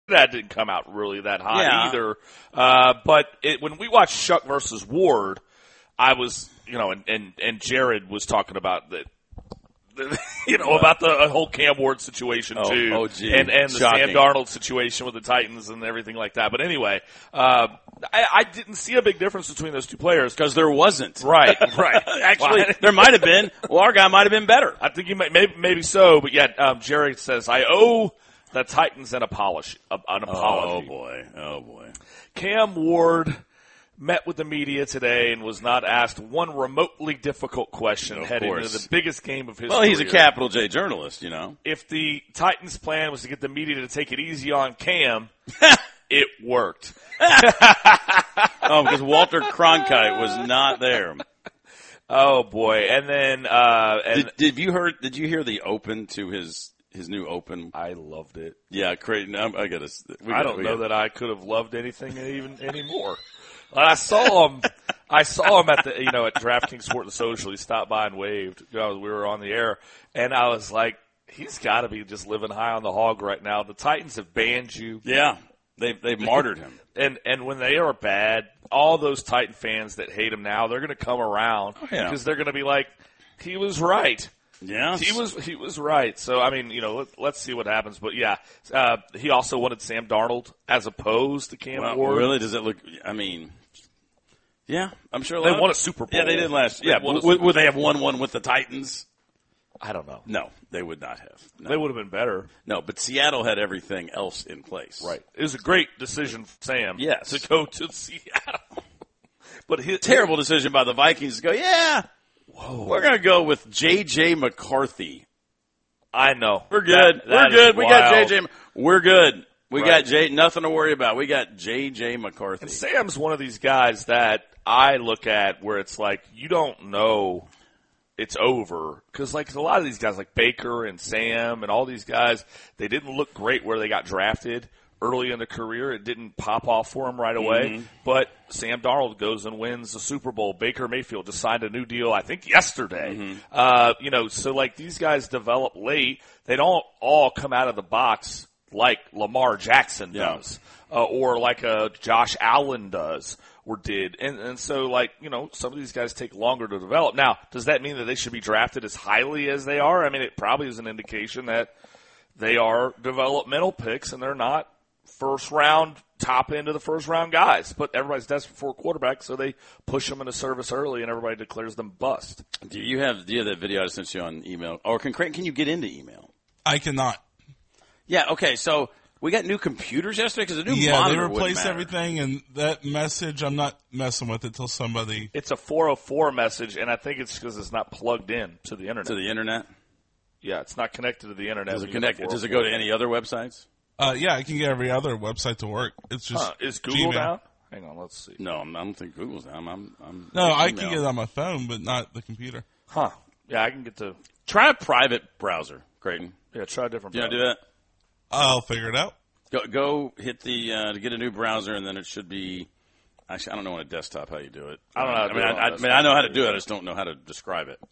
That didn't come out really that hot either. But when we watched Shuck versus Ward, I was, and Jared was talking about that. About the whole Cam Ward situation too, and the Sam Darnold situation with the Titans and everything like that. But anyway, I didn't see a big difference between those two players because there wasn't. Right. Actually, there might have been. Well, our guy might have been better. I think maybe so. But yeah, Jerry says I owe the Titans an apology. Oh boy. Cam Ward met with the media today and was not asked one remotely difficult question heading into the biggest game of his career. Well, he's a capital J journalist, If the Titans' plan was to get the media to take it easy on Cam, it worked. Because Walter Cronkite was not there. Oh boy! And then did you hear the open to his new open? I loved it. Yeah, Creighton. I don't know that I could have loved anything even anymore. I saw him at the at DraftKings Sport and Social. He stopped by and waved. We were on the air, and I was like, he's got to be just living high on the hog right now. The Titans have banned you. Yeah, they've martyred him. And when they are bad, all those Titan fans that hate him now, they're going to come around because they're going to be like, he was right. Yeah, he was right. So I mean, let's see what happens. But yeah, he also wanted Sam Darnold as opposed to Cam Ward. Really? Does it look? I mean. Yeah, I'm sure they won a Super Bowl. Yeah, they did last year. Yeah, would they have won one with the Titans? I don't know. No, they would not have. No. They would have been better. No, but Seattle had everything else in place. Right. It was a great decision for Sam to go to Seattle. But terrible decision by the Vikings to go, we're going to go with J.J. McCarthy. I know. We're good. We're good. We got J.J. We're good. We got nothing to worry about. We got J.J. McCarthy. And Sam's one of these guys that I look at where it's like you don't know it's over. Because like a lot of these guys like Baker and Sam and all these guys, they didn't look great where they got drafted early in the career. It didn't pop off for them right away. Mm-hmm. But Sam Darnold goes and wins the Super Bowl. Baker Mayfield just signed a new deal, I think, yesterday. Mm-hmm. So like these guys develop late. They don't all come out of the box like Lamar Jackson does, or like Josh Allen does or did. And so, like, some of these guys take longer to develop. Now, does that mean that they should be drafted as highly as they are? I mean, it probably is an indication that they are developmental picks and they're not top end of the first round guys. But everybody's desperate for a quarterback, so they push them into service early and everybody declares them bust. Do you have that video I sent you on email? Or can you get into email? I cannot. Yeah, okay, so we got new computers yesterday because the new monitor monitor they replaced everything, and that message, I'm not messing with it till somebody. It's a 404 message, and I think it's because it's not plugged in to the internet. To the internet? Yeah, it's not connected to the internet. Does it go to any other websites? Yeah, I can get every other website to work. It's just is Google Gmail. down? Hang on, let's see. No, I don't think Google's down. I can get it on my phone, but not the computer. Huh? Yeah, I can get to. Try a private browser, Creighton. Yeah, try a different. You want to do that? I'll figure it out. Go hit the to get a new browser, and then it should be. Actually, I don't know on a desktop how you do it. I don't know. I know how to do it. I just don't know how to describe it.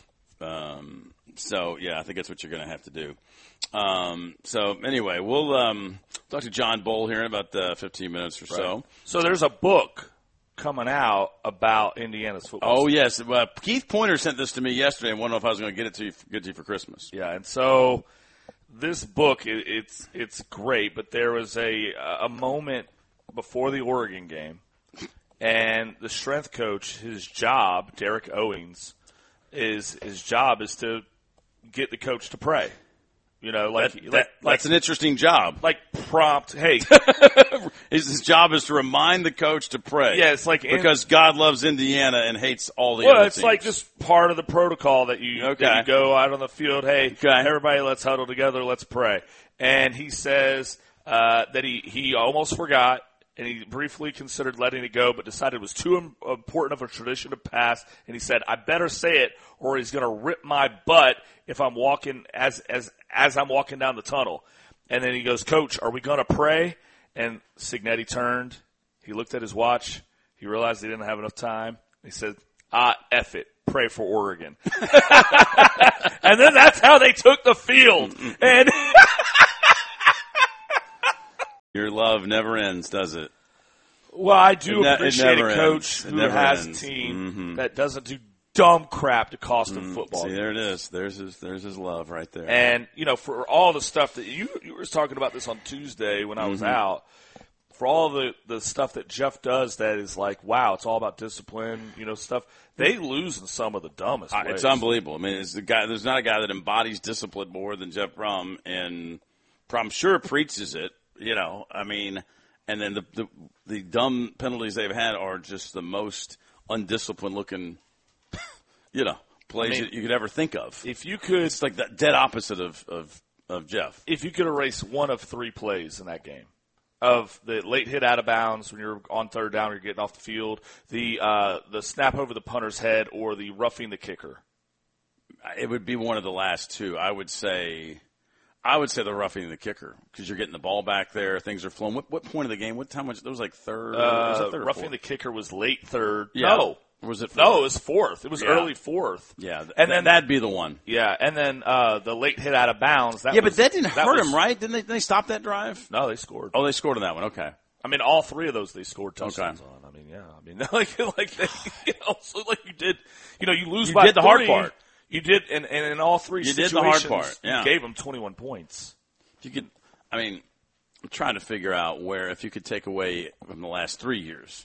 So yeah, I think that's what you're going to have to do. So anyway, we'll talk to John Bull here in about 15 minutes or so. So there's a book coming out about Indiana's football. Oh yes, Keith Pointer sent this to me yesterday, and wanted to know if I was going to get it to you for Christmas. Yeah, and so this book it's great, but there was a moment before the Oregon game, and the strength coach, his job, Derek Owens, his job is to get the coach to pray. That's an interesting job. Like prompt, hey. His job is to remind the coach to pray. Yeah, it's like because God loves Indiana and hates all the other it's teams. like just part of the protocol that you go out on the field. Hey, everybody, let's huddle together. Let's pray. And he says that he almost forgot. And he briefly considered letting it go, but decided it was too important of a tradition to pass. And he said, I better say it, or he's going to rip my butt if I'm walking as I'm walking down the tunnel. And then he goes, Coach, are we going to pray? And Cignetti turned. He looked at his watch. He realized he didn't have enough time. He said, F it. Pray for Oregon. And then that's how they took the field. And Your love never ends, does it? Well, I do It appreciate never a coach ends. It who never has ends. a team Mm-hmm. that doesn't do dumb crap to cost them football. See, there it is. There's his love right there. And, for all the stuff that you were talking about this on Tuesday when I was out, for all the stuff that Jeff does that is like, wow, it's all about discipline, stuff, they lose in some of the dumbest ways. It's unbelievable. I mean, there's not a guy that embodies discipline more than Jeff Brom, and I'm sure preaches it, I mean, and then the dumb penalties they've had are just the most undisciplined looking plays that you could ever think of. If you could, it's like the dead opposite of Jeff. If you could erase one of 3 plays in that game, of the late hit out of bounds when you're on third down or you're getting off the field, the snap over the punter's head, or the roughing the kicker, it would be one of the last 2. I would say the roughing the kicker, because you're getting the ball back there, things are flowing. What point of the game? What time was it? It was like third. Was it third roughing the kicker was late third. Yeah. No. Was it? No, it was fourth. It was early fourth. Yeah, and then that'd be the one. Yeah, and then the late hit out of bounds. But that didn't hurt him, right? Didn't they stop that drive? No, they scored. Oh, they scored on that one. Okay. I mean, all 3 of those they scored touchdowns on. I mean, yeah. I mean, like they, so like you did. You lose by 3. You did the hard part. You did, and in all 3 you situations, did the hard part. Yeah. You gave them 21 points. You could. I mean, I'm trying to figure out where, if you could take away from the last 3 years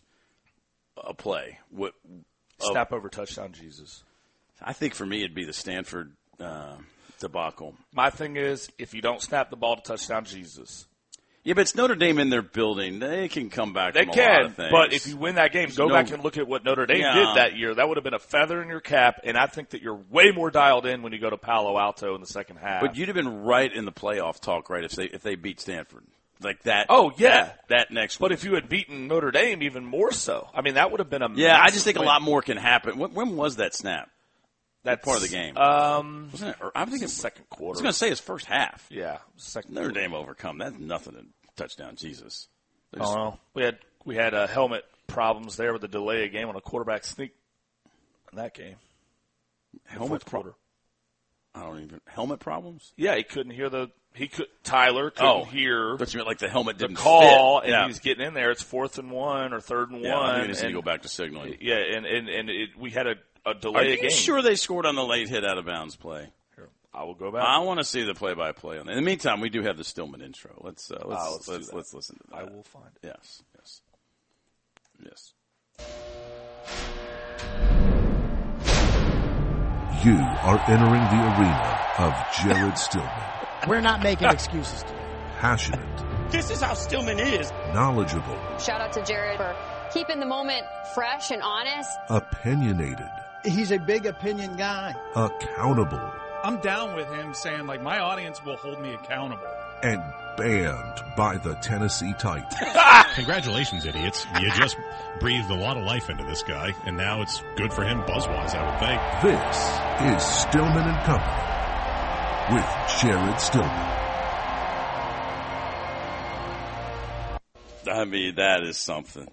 a play, what. Snap over touchdown, Jesus. I think for me it'd be the Stanford debacle. My thing is, if you don't snap the ball to touchdown, Jesus. Yeah, but it's Notre Dame in their building. They can come back They from can, a lot of things. but if you win that game, go back and look at what Notre Dame did that year. That would have been a feather in your cap, and I think that you're way more dialed in when you go to Palo Alto in the second half. But you'd have been right in the playoff talk, right, if they beat Stanford. Like that. Oh, yeah. That next But week. if you had beaten Notre Dame, even more so. I mean, that would have been a Yeah, I just think win. a lot more can happen. When was that snap? That part of the game. Wasn't it? I'm thinking second quarter. I was going to say his first half. Yeah, second. Notre Dame overcome. That's nothing to touchdown, Jesus. Oh, well, we had helmet problems there with the delay of game on a quarterback sneak in that game. Helmet problems? Helmet problems? Yeah, he couldn't hear Tyler couldn't hear. But you meant like the helmet didn't call, fit. and he's getting in there. It's 4th and 1 or 3rd and 1. I think they just need to go back to signaling. Yeah, and we had a delay Are of you game. sure they scored on the late hit out of bounds play? Here, I will go back. I want to see the play-by-play on that. In the meantime, we do have the Stillman intro. Let's listen to that. I will find it. Yes. You are entering the arena of Jared Stillman. We're not making excuses today. Passionate. This is how Stillman is. Knowledgeable. Shout out to Jared for keeping the moment fresh and honest. Opinionated. He's a big opinion guy. Accountable. I'm down with him saying, like, my audience will hold me accountable. And banned by the Tennessee Titans. Congratulations, idiots. You just breathed a lot of life into this guy, and now it's good for him buzz-wise, I would think. This is Stillman and Company with Jared Stillman. I mean, that is something.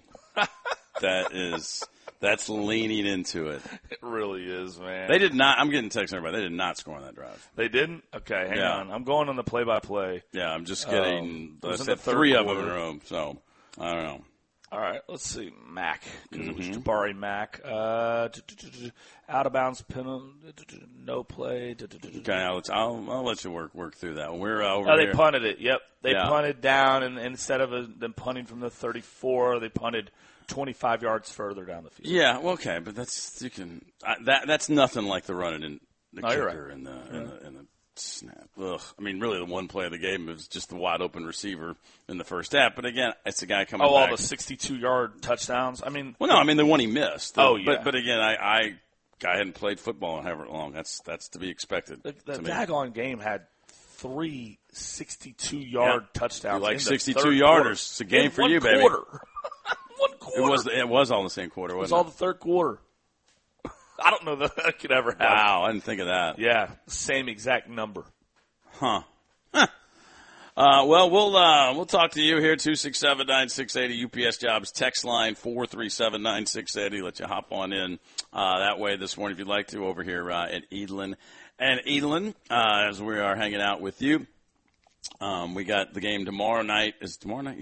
That's leaning into it. It really is, man. They did not. I'm getting texts from everybody. They did not score on that drive. They didn't? Okay, hang on. I'm going on the play-by-play. Yeah, I'm just getting it was in said the third 3 of them quarter. in a row. So I don't know. All right, let's see. Mack, because it was Jabari Mack. Out of bounds penalty, no play. Okay, I'll let you work through that. We're over Oh, here. they punted it. Yep, they Yeah. punted down, and instead of them punting from the 34, they punted 25 yards further down the field. Yeah, well, okay, but that's nothing like the running in the you're kicker right. and the snap. Ugh. I mean, really, the one play of the game was just the wide open receiver in the first half. But again, it's a guy coming back. All the 62-yard touchdowns. I mean, Well, no, I mean the one he missed. Oh, yeah. But again, I hadn't played football in however long. That's to be expected. the to me. daggone game had 3 62-yard touchdowns. You like in the 62 third yarders. quarter. It's a game In for one you, baby. quarter. One quarter. It was all in the same quarter, It was wasn't all the third quarter. I don't know that could ever happen. Wow, I didn't think of that. Yeah, same exact number. Huh. Well, we'll talk to you here, 267-9680, UPS Jobs text line 437-9680. Let you hop on in that way this morning if you'd like to over here at Edlin and Edlin as we are hanging out with you. We got the game tomorrow night. Is it tomorrow night?